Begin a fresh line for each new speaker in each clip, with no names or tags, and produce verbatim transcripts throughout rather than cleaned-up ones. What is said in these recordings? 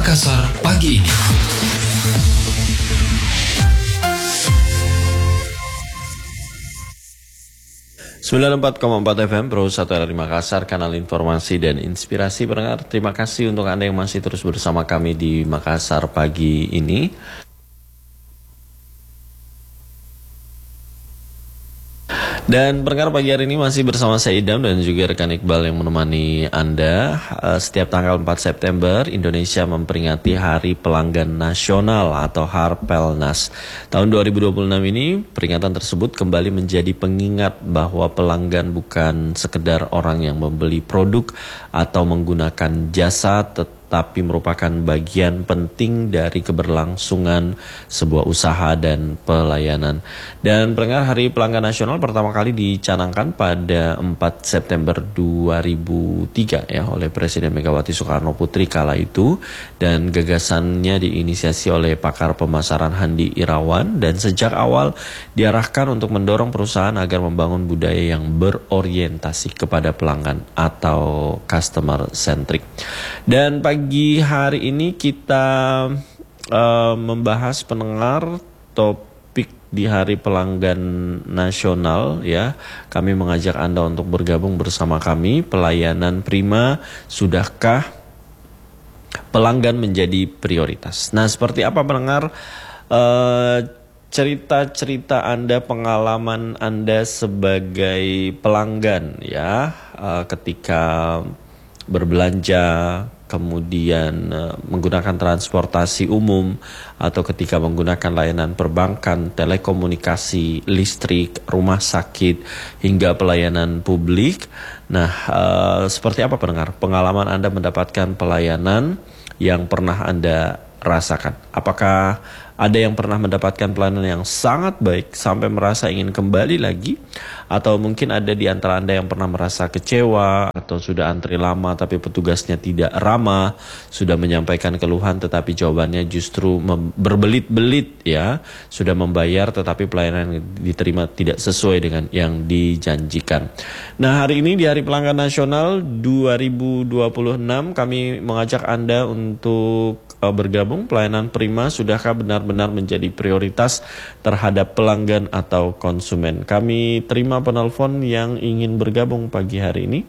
Makassar pagi ini.
sembilan puluh empat koma empat F M Pro satu R R I Makassar, kanal informasi dan inspirasi pendengar. Terima kasih untuk Anda yang masih terus bersama kami di Makassar pagi ini. Dan pendengar, pagi hari ini masih bersama saya Idam dan juga rekan Iqbal yang menemani Anda. Setiap tanggal empat September, Indonesia memperingati Hari Pelanggan Nasional atau Harpelnas. Tahun dua ribu dua puluh enam ini, peringatan tersebut kembali menjadi pengingat bahwa pelanggan bukan sekedar orang yang membeli produk atau menggunakan jasa, tapi merupakan bagian penting dari keberlangsungan sebuah usaha dan pelayanan. Dan pendengar, Hari Pelanggan Nasional pertama kali dicanangkan pada empat September dua ribu tiga ya oleh Presiden Megawati Soekarno Putri kala itu, dan gagasannya diinisiasi oleh pakar pemasaran Handi Irawan, dan sejak awal diarahkan untuk mendorong perusahaan agar membangun budaya yang berorientasi kepada pelanggan atau customer centric. Dan pagi hari ini kita uh, membahas pendengar topik di Hari Pelanggan Nasional ya. Kami mengajak Anda untuk bergabung bersama kami. Pelayanan prima, sudahkah pelanggan menjadi prioritas? Nah, seperti apa pendengar uh, cerita-cerita Anda, pengalaman Anda sebagai pelanggan ya, uh, ketika berbelanja, kemudian uh, menggunakan transportasi umum, atau ketika menggunakan layanan perbankan, telekomunikasi, listrik, rumah sakit, hingga pelayanan publik. Nah, uh, seperti apa pendengar pengalaman Anda mendapatkan pelayanan yang pernah Anda rasakan? Apakah ada yang pernah mendapatkan pelayanan yang sangat baik sampai merasa ingin kembali lagi? Atau mungkin ada di antara Anda yang pernah merasa kecewa atau sudah antri lama tapi petugasnya tidak ramah, sudah menyampaikan keluhan tetapi jawabannya justru berbelit-belit ya, sudah membayar tetapi pelayanan yang diterima tidak sesuai dengan yang dijanjikan. Nah, hari ini di Hari Pelanggan Nasional dua ribu dua puluh enam kami mengajak Anda untuk uh, bergabung. Pelayanan prima sudahkah benar-benar menjadi prioritas terhadap pelanggan atau konsumen? Kami terima penelpon yang ingin bergabung pagi hari ini.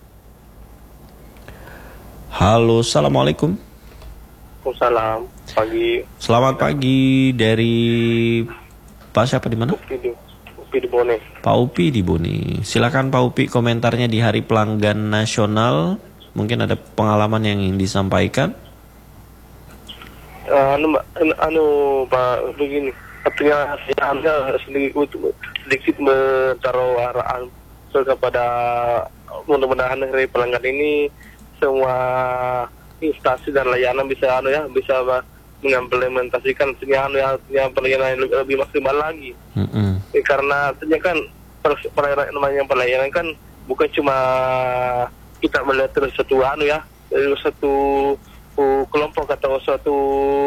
Halo, assalamualaikum.
Salam pagi.
Selamat pagi, dari Pak siapa di mana?
Upi di, Upi di Bone.
Pak Upi di Bone. Silakan Pak Upi, komentarnya di Hari Pelanggan Nasional. Mungkin ada pengalaman yang ingin disampaikan.
Uh, anu, anu Pak, begini. Artinya Anda sedikit sedikit menaruh arahan kepada mudah-mudahan Hari Pelanggan ini semua instansi dan layanan bisa anu ya bisa mengimplementasikan anu ya artinya pelayanan yang lebih, lebih maksimal lagi. Mm-hmm. Ya, karena artinya kan pelayanan namanya pelayanan kan bukan cuma kita melihat dari satu anu ya dari satu uh, kelompok atau suatu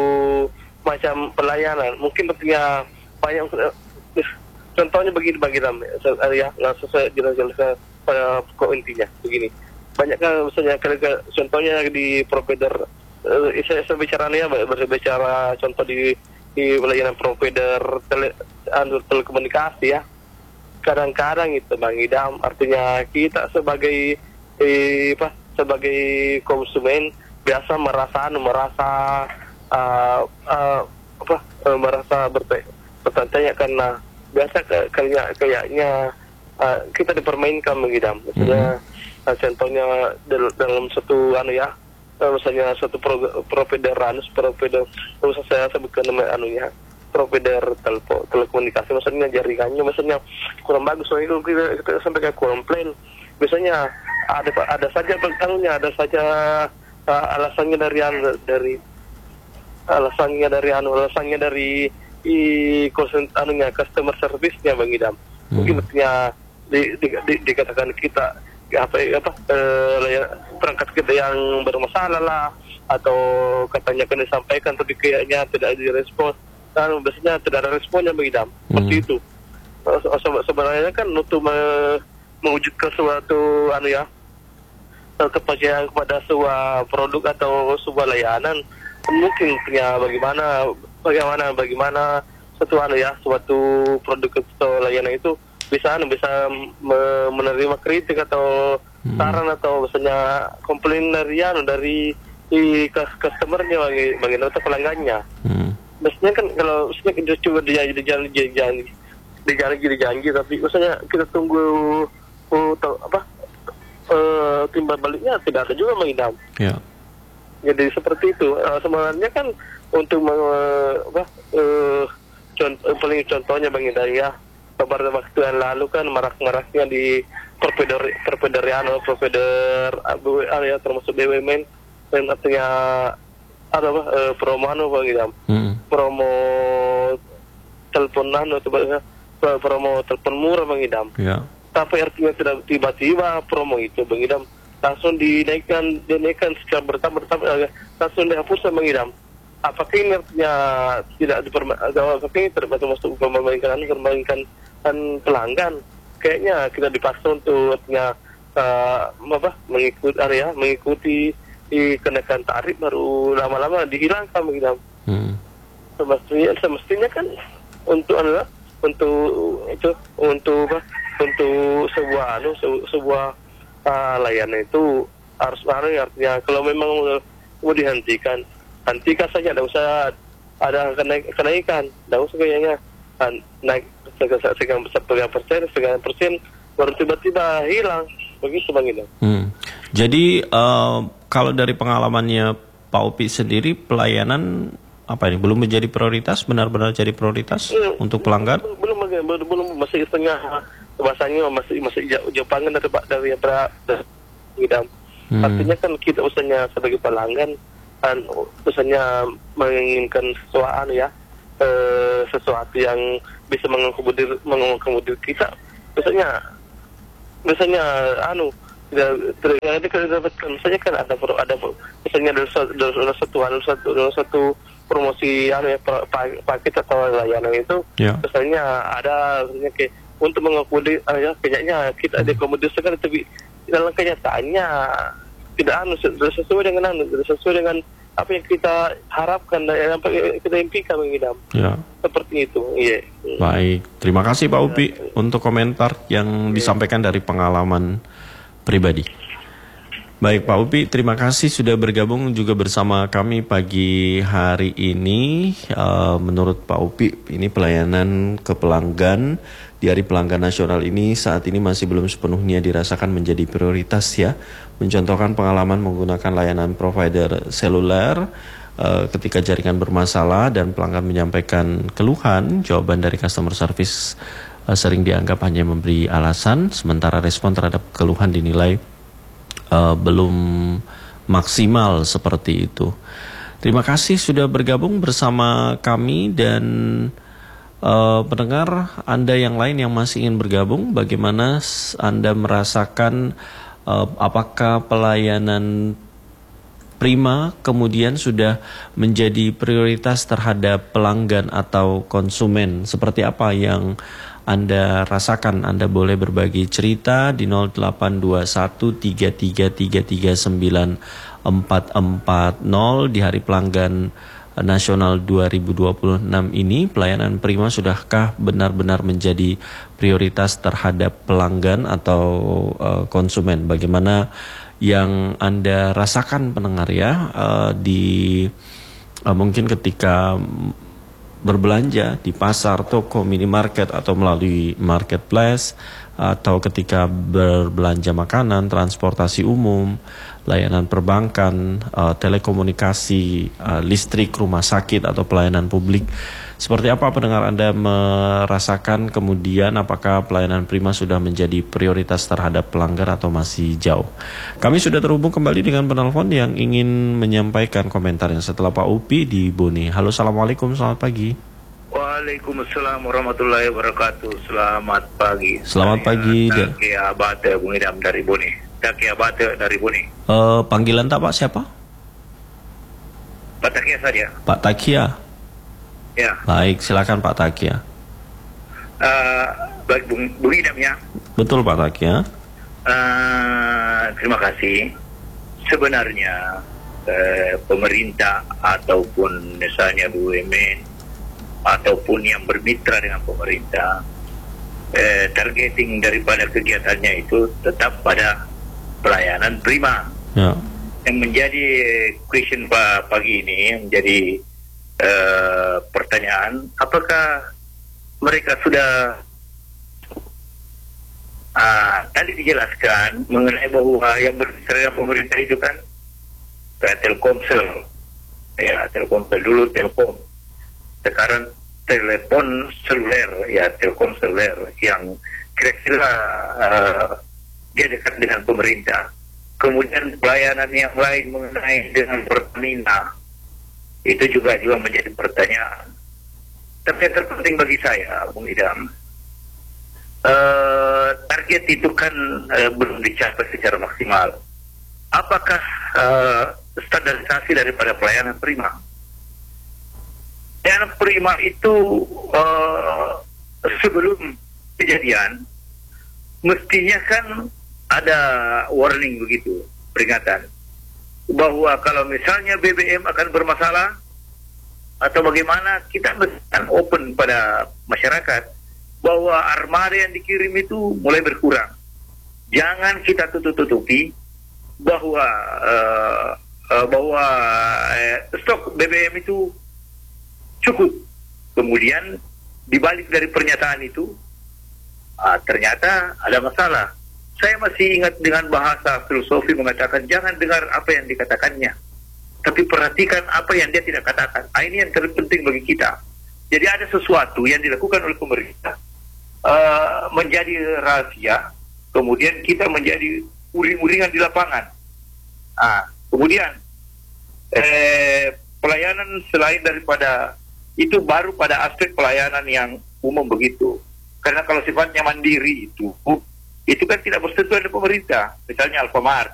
macam pelayanan. Mungkin artinya banyak uh, contohnya begini bagi kami ya nggak sesuai jelas-jelas pada pokok intinya begini. Banyak kan misalnya contohnya di provider uh, saya, saya bicara ya berbicara contoh di di pelayanan provider tele, anu, telekomunikasi ya. Kadang-kadang itu Bang Idam artinya kita sebagai eh, apa sebagai konsumen biasa merasa anu, merasa uh, uh, apa uh, merasa bertanya karena biasa kayak kayaknya uh, kita dipermainkan Bang maksudnya mm-hmm. uh, contohnya dal- dalam satu anu ya uh, misalnya satu pro- provider anu provider terus saya sebutkan nama anunya provider telpo telekomunikasi maksudnya jaringannya maksudnya kurang bagus soalnya itu kita, kita sampai kayak komplain biasanya ada ada saja anunya ada saja uh, alasannya dari anu, dari alasannya dari anu alasannya dari i konsen anunya customer service-nya Bang Idam. Hmm. Mungkin artinya di, di, di, dikatakan kita apa apa eh, perangkat kita yang bermasalah lah atau katanya akan disampaikan tapi kayaknya tidak direspon. Dan biasanya tidak ada responnya Bang Idam. Seperti hmm. itu. Se- sebenarnya kan untuk me- mewujudkan suatu anu ya kepercayaan kepada sebuah produk atau sebuah layanan mungkin punya bagaimana bagaimana bagaimana suatu anu ya suatu produk atau layanan itu bisa anu bisa me- menerima kritik atau
Hmm.
saran atau misalnya komplain dari anu dari di customernya bagi bagi atau pelanggannya.
Hmm.
Biasanya kan kalau sebenarnya coba dijanji dijanji dijanji dijanji dijanji tapi misalnya kita tunggu oh, tahu apa uh, timbal baliknya tidak ada juga Bang Idam.
Ya.
Jadi seperti itu. Uh, sebenarnya kan untuk uh, apa uh, contoh, paling contohnya Bang Idam ya beberapa waktu yang lalu kan marak-maraknya di perpeder perpederian atau perpeder abu ya termasuk B U M N dan artinya ada apa uh, promo anu Bang Idam.
Hmm.
Promo teleponan atau promo telepon murah Bang Idam.
Ya.
Tapi artinya tidak tiba-tiba promo itu Bang Idam langsung dinaikkan dinaikkan secara bertahap-bertahap langsung dihapus Bang Idam. Apakah ini artinya tidak dipermainkan? Apakah ini tidak masuk mempermainkan mempermainkan pelanggan? Kayaknya kita dipaksa untuk artinya uh, apa mengikuti area mengikuti di kenaikan tarif baru lama-lama dihilangkan Bang Idam.
Hmm.
Semestinya semestinya kan untuk adalah untuk itu untuk apa untuk sebuah anu se- sebuah uh, layanan itu harus harus artinya kalau memang mau dihentikan hentikan saja, tidak usah ada kenaik, kenaikan, tidak usah kayaknya naik sekian sekian persen sekian persen baru tiba-tiba hilang begitu Bang Idam.
Hmm. Jadi uh, kalau dari pengalamannya Pak Upi sendiri pelayanan apa ini belum menjadi prioritas, benar-benar jadi prioritas hmm, untuk pelanggan?
Belum, belum, belum masih setengah bahasanya masih masih jauh, jauh panggang dari dari dari Idam. Hmm. Artinya kan kita usahanya sebagai pelanggan kan usahanya menginginkan sesuatu ya eh, sesuatu yang bisa mengakomodir mengakomodir kita. Misalnya misalnya anu tidak tidak dapatkan misalnya kan ada ada misalnya dari satu dari satu dari satu dari satu promosi anu ya paket atau layanan itu yeah. Misalnya ada misalnya kayak untuk mengakomodir ya kayaknya kita ada akomodir sekali tapi dalam kenyataannya tidak anu sesuai dengan anu sesuai dengan apa yang kita harapkan dan apa yang kita impikan Bang Idam. Ya. Seperti itu. Iya. Yeah.
Baik, terima kasih Pak Upi ya. Untuk komentar yang yeah. disampaikan dari pengalaman pribadi. Baik Pak Upi, terima kasih sudah bergabung juga bersama kami pagi hari ini. Uh, menurut Pak Upi, ini pelayanan ke pelanggan di Hari Pelanggan Nasional ini saat ini masih belum sepenuhnya dirasakan menjadi prioritas ya. Mencontohkan pengalaman menggunakan layanan provider seluler uh, ketika jaringan bermasalah dan pelanggan menyampaikan keluhan, jawaban dari customer service uh, sering dianggap hanya memberi alasan, sementara respon terhadap keluhan dinilai Uh, belum maksimal seperti itu. Terima kasih sudah bergabung bersama kami dan uh, pendengar Anda yang lain yang masih ingin bergabung. Bagaimana Anda merasakan uh, apakah pelayanan Prima kemudian sudah menjadi prioritas terhadap pelanggan atau konsumen? Seperti apa yang Anda rasakan? Anda boleh berbagi cerita di nol delapan dua satu tiga tiga tiga tiga sembilan empat empat nol di Hari Pelanggan Nasional dua ribu dua puluh enam ini. Pelayanan Prima sudahkah benar-benar menjadi prioritas terhadap pelanggan atau uh, konsumen? Bagaimana yang Anda rasakan pendengar ya uh, di uh, mungkin ketika berbelanja di pasar, toko, minimarket atau melalui marketplace, atau ketika berbelanja makanan, transportasi umum, layanan perbankan, uh, telekomunikasi, uh, listrik, rumah sakit atau pelayanan publik. Seperti apa pendengar Anda merasakan, kemudian apakah pelayanan Prima sudah menjadi prioritas terhadap pelanggan atau masih jauh? Kami sudah terhubung kembali dengan penelpon yang ingin menyampaikan komentarnya setelah Pak Upi di Bone. Halo, assalamualaikum, selamat pagi.
Waalaikumsalam warahmatullahi wabarakatuh. Selamat pagi.
Selamat
Saya
pagi.
Taki Abate Bung Idam dari Bone. Taki Abate dari Bone.
Uh, panggilan tak Pak siapa?
Pak Takia saja.
Pak Takia.
Ya.
Baik, silakan Pak Takia.
Uh, baik Bung, Bung Idam ya.
Betul Pak Takia.
Uh, terima kasih. Sebenarnya eh, pemerintah ataupun misalnya B U M N ataupun yang bermitra dengan pemerintah, eh, targeting daripada kegiatannya itu tetap pada pelayanan prima.
Ya.
Yang menjadi question pa- pagi ini, yang menjadi eh, pertanyaan, apakah mereka sudah ah, tadi dijelaskan mengenai bahwa yang berbicara dengan pemerintah itu kan kayak Telkomsel, ya Telkomsel dulu Telkom, sekarang telepon seluler, ya Telkom seluler yang kira-kira uh, dia dekat dengan pemerintah. Kemudian pelayanan yang lain mengenai dengan Pertamina itu juga juga menjadi pertanyaan. Tapi yang terpenting bagi saya, Bung Idam, uh, target itu kan uh, belum dicapai secara maksimal. Apakah uh, standarisasi daripada pelayanan prima? Pelayanan prima itu uh, sebelum kejadian mestinya kan ada warning begitu, peringatan bahwa kalau misalnya B B M akan bermasalah atau bagaimana, kita mesti open pada masyarakat bahwa armada yang dikirim itu mulai berkurang. Jangan kita tutup-tutupi bahwa uh, uh, bahwa uh, stok B B M itu cukup. Kemudian dibalik dari pernyataan itu, uh, ternyata ada masalah. Saya masih ingat dengan bahasa filosofi mengatakan jangan dengar apa yang dikatakannya, tapi perhatikan apa yang dia tidak katakan. Ah, ini yang terpenting bagi kita. Jadi ada sesuatu yang dilakukan oleh pemerintah uh, menjadi rahasia, kemudian kita menjadi uring-uringan di lapangan. Ah, kemudian eh, pelayanan selain daripada itu baru pada aspek pelayanan yang umum begitu. Karena kalau sifatnya mandiri itu, itu kan tidak bersentuhan dengan pemerintah. Misalnya Alfamart,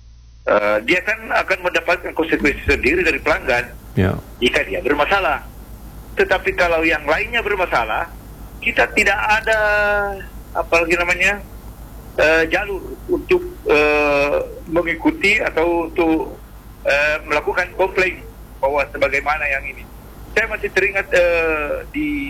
uh, dia kan akan mendapatkan konsekuensi sendiri dari pelanggan
Ya.
jika dia bermasalah. Tetapi kalau yang lainnya bermasalah, kita tidak ada apalagi namanya uh, jalur untuk uh, mengikuti atau untuk uh, melakukan komplain bahwa sebagaimana yang ini. Saya masih teringat uh, di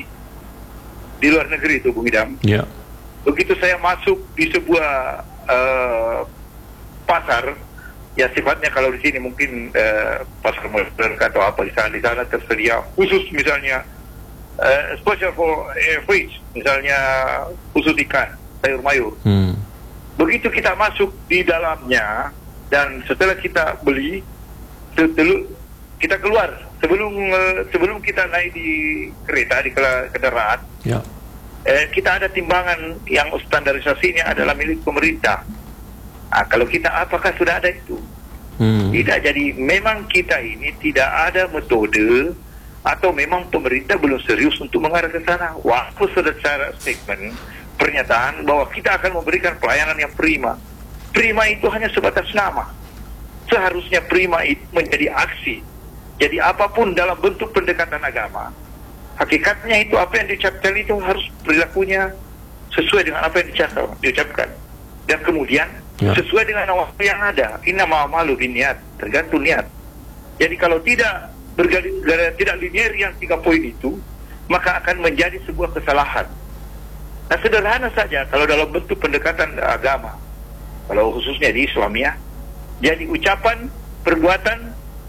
di luar negeri itu, Bung Idam.
Ya.
Begitu saya masuk di sebuah uh, pasar, ya sifatnya kalau di sini mungkin uh, pasar modern atau apa, di sana di sana tersedia khusus misalnya uh, special for uh, fish, misalnya khusus ikan, sayur mayur.
Hmm.
Begitu kita masuk di dalamnya dan setelah kita beli, setelah kita keluar sebelum uh, sebelum kita naik di kereta di kendaraan.
Ya.
Eh, kita ada timbangan yang standarisasinya adalah milik pemerintah. Nah, kalau kita apakah sudah ada itu?
Hmm.
Tidak. Jadi memang kita ini tidak ada metode atau memang pemerintah belum serius untuk mengarah ke sana. Waktu sudah secara statement pernyataan bahwa kita akan memberikan pelayanan yang prima. Prima itu hanya sebatas nama. Seharusnya prima itu menjadi aksi. Jadi apapun dalam bentuk pendekatan agama, hakikatnya itu apa yang diucapkan itu harus perilakunya sesuai dengan apa yang diucapkan, diucapkan. Dan kemudian
ya.
sesuai dengan waktu yang ada. Inna ma'amalu binniat, tergantung niat. Jadi kalau tidak bergali, tidak linear yang tiga poin itu, maka akan menjadi sebuah kesalahan. Nah, sederhana saja kalau dalam bentuk pendekatan agama, kalau khususnya di Islam ya, jadi ucapan, perbuatan,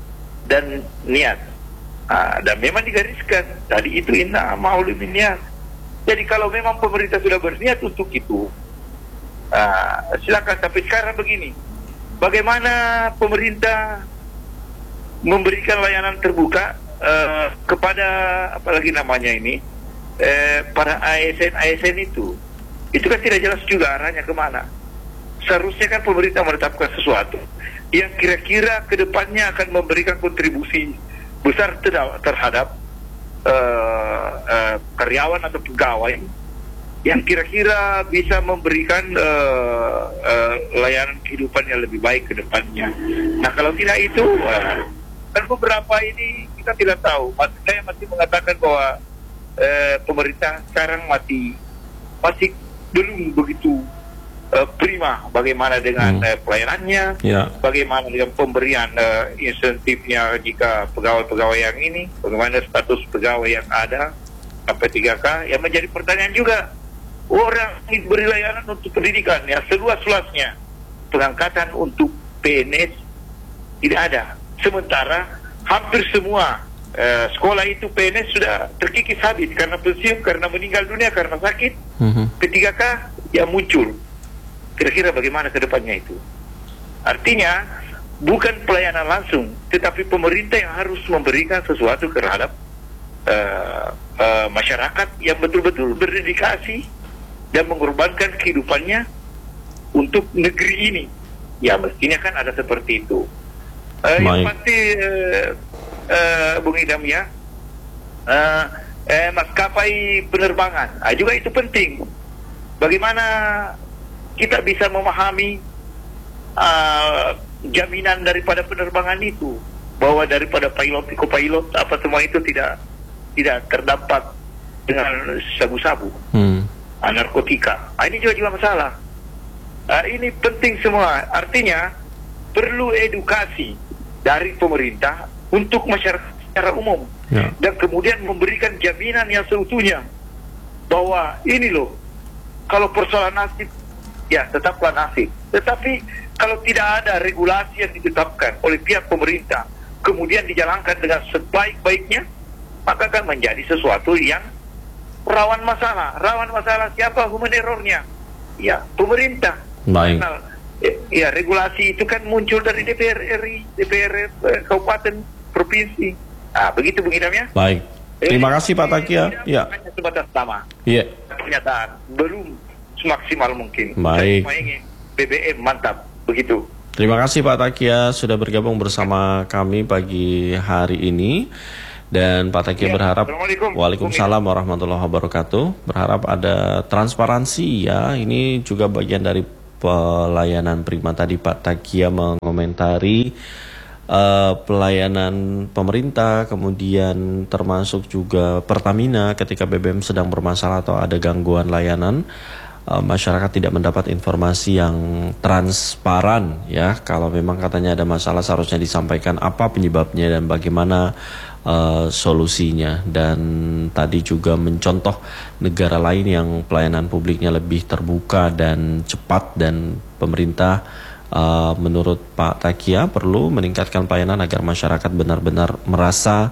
dan niat. Ah, dan memang digariskan tadi itu inna ma'ul niat. Jadi kalau memang pemerintah sudah berniat untuk itu, ah, silakan. Tapi sekarang begini, bagaimana pemerintah memberikan layanan terbuka uh, kepada apalagi namanya ini eh, para A S N A S N itu, itu kan tidak jelas juga arahnya kemana. Seharusnya kan pemerintah menetapkan sesuatu yang kira-kira kedepannya akan memberikan kontribusi besar terhadap uh, uh, karyawan atau pegawai yang kira-kira bisa memberikan uh, uh, layanan kehidupan yang lebih baik ke depannya. Nah, kalau tidak itu, uh, kan beberapa ini kita tidak tahu. Mas, saya masih mengatakan bahwa uh, pemerintah sekarang masih masih belum begitu uh, prima. Bagaimana dengan
hmm.
uh, pelayanannya,
yeah.
bagaimana dengan pemberian uh, insentifnya jika pegawai-pegawai yang ini, bagaimana status pegawai yang ada sampai tiga K. Yang menjadi pertanyaan juga, orang diberi layanan untuk pendidikan ya seluas-luasnya, pengangkatan untuk P N S tidak ada. Sementara hampir semua uh, sekolah itu P N S sudah terkikis habis karena pensiun, karena meninggal dunia, karena sakit. Mm-hmm. P tiga K yang muncul. Kira-kira bagaimana ke depannya itu? Artinya bukan pelayanan langsung, tetapi pemerintah yang harus memberikan sesuatu terhadap uh, uh, masyarakat yang betul-betul berdedikasi dan mengorbankan kehidupannya untuk negeri ini. Ya mestinya kan ada seperti itu. Uh, yang pasti uh, uh, Bung Idam ya, uh, uh, maskapai penerbangan uh, juga itu penting. Bagaimana kita bisa memahami uh, jaminan daripada penerbangan itu, bahwa daripada pilot, co-pilot apa semua itu tidak tidak terdampak dengan sabu-sabu, hmm. uh, narkotika. Uh, ini juga juga masalah. Uh, ini penting semua. Artinya perlu edukasi dari pemerintah untuk masyarakat secara umum, ya. Dan kemudian memberikan jaminan yang seutuhnya bahwa ini loh, kalau persoalan nasib ya tetaplah nasib, tetapi kalau tidak ada regulasi yang ditetapkan oleh pihak pemerintah kemudian dijalankan dengan sebaik-baiknya, maka akan menjadi sesuatu yang rawan masalah. Rawan masalah siapa? Human errornya ya pemerintah.
Baik.
Nah, ya, regulasi itu kan muncul dari D P R R I, D P R eh, kabupaten, provinsi. Ah, begitu Bung Idam ya.
Baik. Terima kasih Pak Takia. Ya.
Hanya sebatas nama.
Iya.
Pernyataan belum semaksimal mungkin.
Baik.
Saya ingin B B M mantap begitu.
Terima kasih Pak Takia sudah bergabung bersama kami pagi hari ini. Dan Pak Takia ya, berharap Waalaikumsalam warahmatullahi wabarakatuh. Berharap ada transparansi ya. Ini juga bagian dari pelayanan prima. Tadi Pak Takia mengomentari uh, pelayanan pemerintah, kemudian termasuk juga Pertamina ketika B B M sedang bermasalah atau ada gangguan layanan, uh, masyarakat tidak mendapat informasi yang transparan ya. Kalau memang katanya ada masalah seharusnya disampaikan apa penyebabnya dan bagaimana Uh, solusinya. Dan tadi juga mencontoh negara lain yang pelayanan publiknya lebih terbuka dan cepat, dan pemerintah uh, menurut Pak Takia perlu meningkatkan pelayanan agar masyarakat benar-benar merasa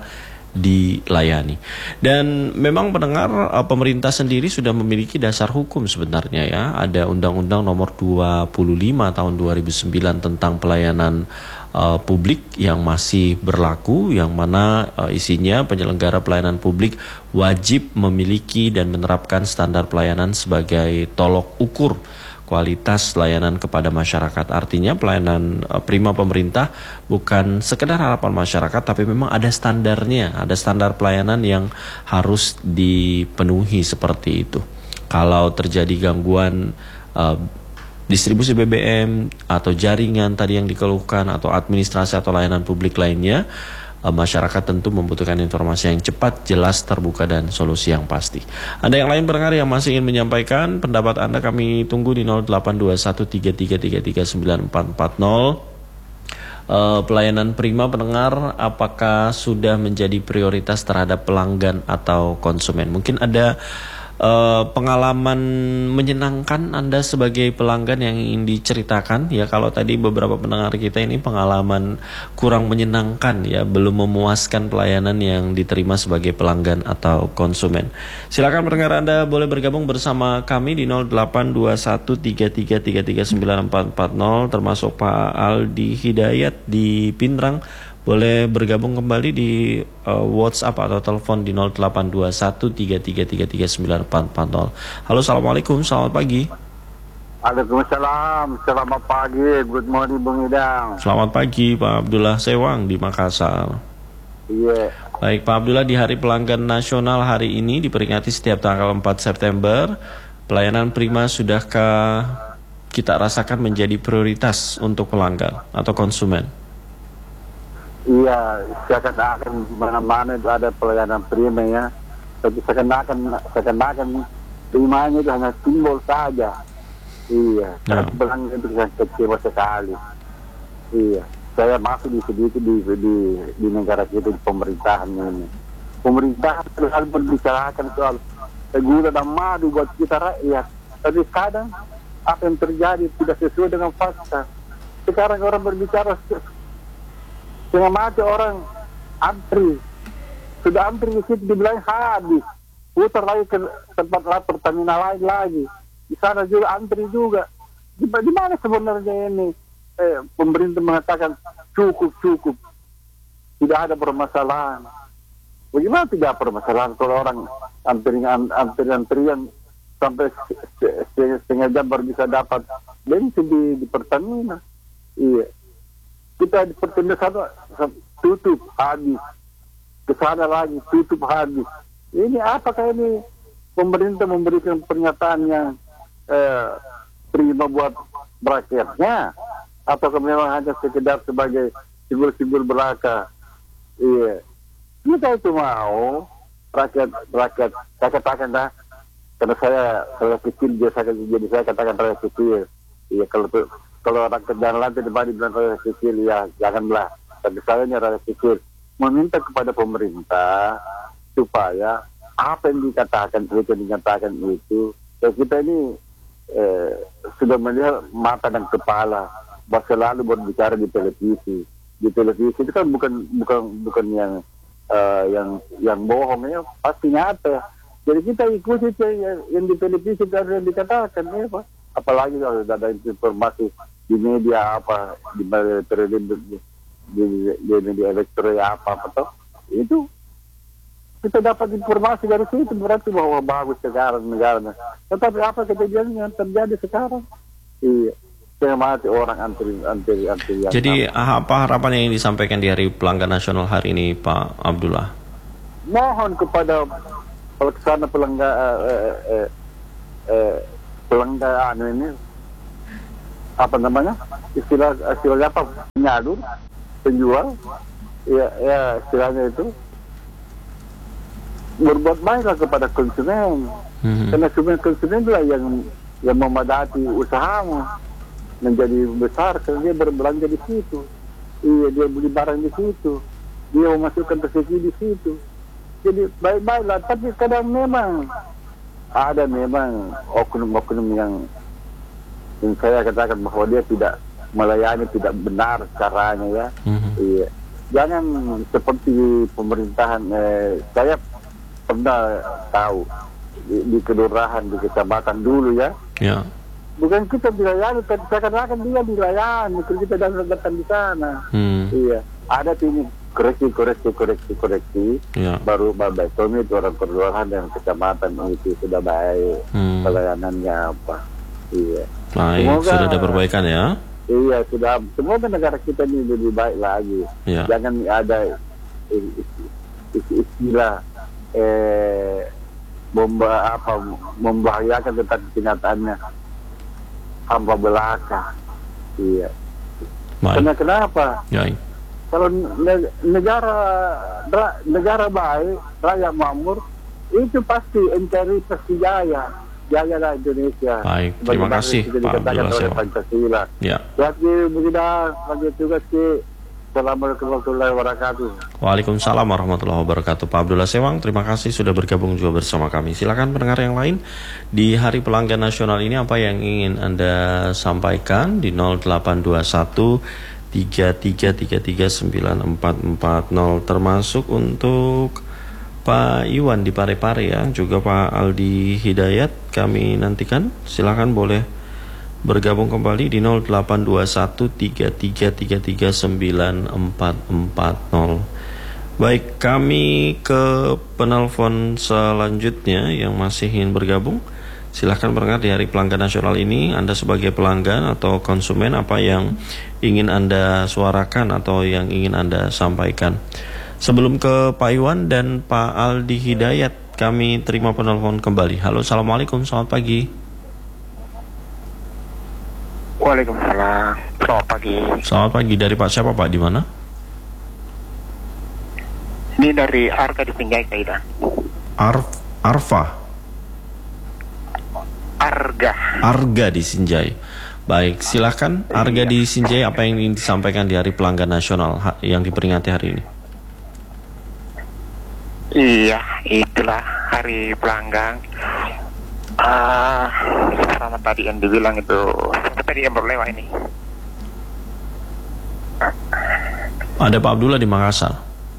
dilayani. Dan memang pendengar, uh, pemerintah sendiri sudah memiliki dasar hukum sebenarnya ya. Ada Undang-Undang Nomor dua puluh lima tahun dua ribu sembilan tentang pelayanan Uh, publik yang masih berlaku, yang mana uh, isinya penyelenggara pelayanan publik wajib memiliki dan menerapkan standar pelayanan sebagai tolok ukur kualitas layanan kepada masyarakat. Artinya pelayanan uh, prima pemerintah bukan sekedar harapan masyarakat, tapi memang ada standarnya, ada standar pelayanan yang harus dipenuhi seperti itu. Kalau terjadi gangguan uh, distribusi B B M atau jaringan tadi yang dikeluhkan, atau administrasi atau layanan publik lainnya, masyarakat tentu membutuhkan informasi yang cepat, jelas, terbuka, dan solusi yang pasti. Ada yang lain pendengar yang masih ingin menyampaikan pendapat Anda, kami tunggu di nol delapan dua satu tiga tiga tiga tiga sembilan empat empat nol. Uh, pelayanan prima pendengar, apakah sudah menjadi prioritas terhadap pelanggan atau konsumen? Mungkin ada Uh, pengalaman menyenangkan Anda sebagai pelanggan yang ingin diceritakan ya. Kalau tadi beberapa pendengar kita ini pengalaman kurang menyenangkan ya, belum memuaskan pelayanan yang diterima sebagai pelanggan atau konsumen. Silakan pendengar Anda boleh bergabung bersama kami di nol delapan dua satu tiga tiga tiga tiga sembilan empat empat nol, termasuk Pak Aldi Hidayat di Pinrang. Boleh bergabung kembali di uh, WhatsApp atau telepon di nol delapan dua satu tiga tiga tiga tiga sembilan empat empat nol. Halo, Assalamualaikum, selamat pagi.
Waalaikumsalam, selamat pagi, good morning Bung Idam.
Selamat pagi Pak Abdullah Sewang di Makassar.
Iya.
Baik Pak Abdullah, di Hari Pelanggan Nasional hari ini diperingati setiap tanggal empat September, pelayanan prima sudahkah kita rasakan menjadi prioritas untuk pelanggan atau konsumen?
Iya, seakan-akan di mana-mana itu ada pelayanan prima ya. Tapi seakan-akan seakan-akan primanya itu hanya simbol saja. Iya, karena
Ya.
pelanggan itu yang kecewa sekali. Iya, saya masuk di sedikit di, di di negara kita di pemerintahan ini. Pemerintahan selalu berbicarakan soal gula dan madu buat kita rakyat. Tapi kadang apa yang terjadi tidak sesuai dengan fakta. Sekarang orang berbicara setengah mati, orang antri. Sudah antri di situ dibilang habis. Putar lagi ke tempat lain, Pertamina lain lagi. Di sana juga antri juga. Di, di mana sebenarnya ini eh, pemerintah mengatakan cukup cukup, tidak ada permasalahan. Bagaimana tidak permasalahan kalau orang antrian antrian antrian sampai setengah jam baru bisa dapat bensin di, di Pertamina. Iya, kita di Pertamina sana tutup habis, ke sana lagi tutup habis. Ini apakah ini pemerintah memberikan pernyataan yang eh, prima buat rakyatnya, atau memang hanya sekedar sebagai simbol-simbol belaka? Iya, kita itu mau rakyat rakyat saya katakan dah, karena saya kalau kecil biasa jadi saya katakan rakyat kecil. Iya, kalau kalau rakyat jalan lantai di bawah bilang rakyat kecil, ya janganlah. Tapi saya ini rakyat kecil meminta kepada pemerintah supaya apa yang dikatakan itu yang dinyatakan itu, ya kita ini eh, sudah melihat mata dan kepala bahwa selalu berbicara di televisi. Di televisi itu kan bukan bukan bukan yang uh, yang yang bohong, ya pasti nyata. Jadi kita ikuti yang, yang di televisi dan yang dikatakan, ya Pak. Apalagi kalau ada informasi di media apa, di media di, di, di media elektronik apa apa toh, itu kita dapat informasi dari situ, berarti bahwa bagus sekarang negaranya. Tetapi apa kejadian yang terjadi sekarang? Iya, saya mati orang antri antri antri.
Jadi apa harapan yang disampaikan di Hari Pelanggan Nasional hari ini, Pak Abdullah?
Mohon kepada pelaksana pelanggan eh, eh, eh, pelanggan ini, apa namanya, istilah istilahnya apa, penyalur, penjual, ya, ya istilahnya itu, berbuat baiklah kepada konsumen. Mm-hmm. Karena konsumen konsumen itulah yang yang memadati usahamu menjadi besar, karena dia berbelanja di situ. Iya, dia beli barang di situ, dia memasukkan rezeki di situ. Jadi baik-baiklah, tapi kadang memang ada memang oknum-oknum yang yang saya katakan bahwa dia tidak melayani, tidak benar caranya, ya. Mm-hmm. Iya, jangan seperti pemerintahan. Eh, saya pernah tahu di, di kelurahan, di kecamatan dulu, ya. Ya. Bukan kita dilayani, tapi seakan-akan dia dilayani, kita datang di sana. Hmm. Iya, ada ini koreksi, koreksi, koreksi, koreksi. Ya. Baru baik kami itu orang kelurahan dan kecamatan itu sudah baik, hmm. pelayanannya apa. Iya.
Baik, semoga, sudah ada perbaikan, ya.
Iya, sudah. Semoga negara kita ini lebih baik lagi. Ya. Jangan ada istilah eh bomba apa membahayakan, tentang kenyataannya hamba belaka. Iya. Baik. Karena kenapa? Ya. Kalau negara negara baik, rakyat makmur, itu pasti N K R I pasti jaya, jaya lah Indonesia.
Baik, terima kasih Pak Abdullah.
Pancasila. Ya. Jadi begini, bagi tugas ki. Assalamualaikum warahmatullahi wabarakatuh.
Waalaikumsalam warahmatullahi wabarakatuh. Pak Abdullah Sewang, terima kasih sudah bergabung juga bersama kami. Silakan pendengar yang lain di Hari Pelanggan Nasional ini, apa yang ingin Anda sampaikan di nol delapan dua satu tiga tiga tiga tiga sembilan empat empat nol, termasuk untuk Pak Iwan di Parepare, ya, juga Pak Aldi Hidayat kami nantikan. Silakan boleh bergabung kembali di nol delapan dua satu tiga tiga tiga tiga sembilan empat empat nol. Baik, kami ke penelpon selanjutnya yang masih ingin bergabung. Silahkan pendengar di Hari Pelanggan Nasional ini, Anda sebagai pelanggan atau konsumen, apa yang ingin Anda suarakan atau yang ingin Anda sampaikan. Sebelum ke Pak Iwan dan Pak Aldi Hidayat, kami terima penelpon kembali. Halo, Assalamualaikum, selamat pagi.
Waalaikumsalam. Selamat pagi.
Selamat pagi. Dari Pak siapa, Pak? Di mana?
Ini dari Arka di Pinjai, Kaidan.
Arf Arfa.
Arga.
Arga di Sinjai. Baik, silakan Arga di Sinjai, apa yang ingin disampaikan di Hari Pelanggan Nasional ha- yang diperingati hari ini?
Iya, itulah hari pelanggan. Ah, sama tadi yang dibilang itu, sama tadi yang baru lewat ini.
Ada Pak Abdullah di Makassar.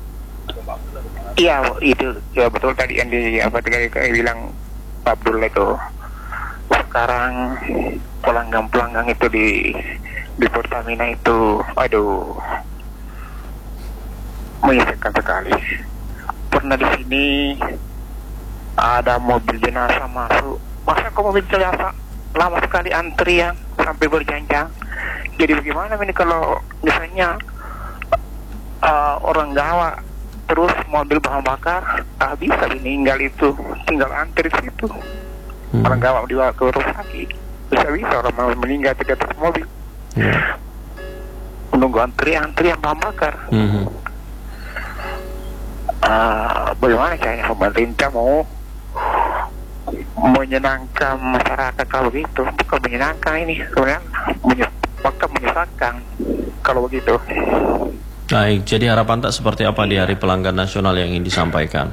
Iya, itu ya betul tadi yang di apa tadi yang bilang Pak Abdullah itu. Sekarang pelanggan-pelanggan itu di di Pertamina itu, aduh, menyesakkan sekali. Pernah di sini ada mobil jenazah masuk, masa kok mobil jenazah lama sekali antrian sampai berjam-jam. Jadi bagaimana ini kalau misalnya uh, orang Jawa terus mobil bahan bakar, ah bisa meninggal itu, tinggal antri di situ. Hmm. Orang Jawa dibawa ke rumah sakit, bisa-bisa orang mau meninggal di atas mobil. Yeah. Menunggu antrian-antrian bahan bakar. Hmm. Uh, bagaimana caranya pemerintah mau menyenangkan masyarakat kalau begitu? Bukan menyenangkan ini, kemudian bahkan menyesatkan kalau begitu.
Baik, jadi harapan tak seperti apa di Hari Pelanggan Nasional yang ingin disampaikan?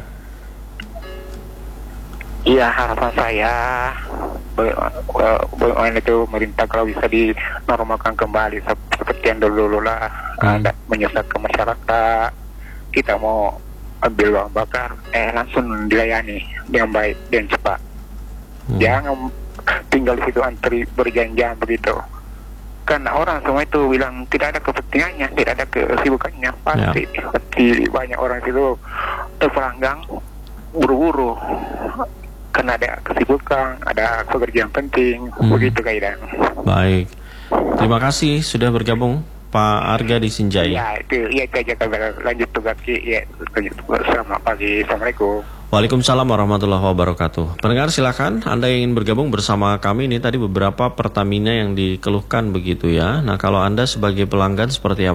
Iya, harapan saya bagaimana itu pemerintah kalau bisa dinormalkan kembali seperti yang dulu-dulu lah, hmm. ada menyesatkan masyarakat. Kita mau ambil bahan bakar, eh langsung dilayani dengan baik dan cepat. Hmm. Jangan tinggal di situ antri berjam-jam begitu. Karena orang semua itu bilang tidak ada kepentingannya, tidak ada kesibukannya, pasti. Ya. Pasti banyak orang itu terpelanggang buru-buru karena ada kesibukan, ada pekerjaan penting, hmm. begitu kaidah.
Baik, terima kasih sudah bergabung Pak Arga di Sinjai.
Ya itu, ya itu aja kabar. Lanjut tugas, ya lanjut tugas. Selamat pagi, assalamualaikum.
Waalaikumsalam warahmatullahi wabarakatuh. Pendengar silakan, Anda yang ingin bergabung bersama kami ini tadi beberapa Pertamina yang dikeluhkan begitu ya. Nah kalau Anda sebagai pelanggan seperti apa?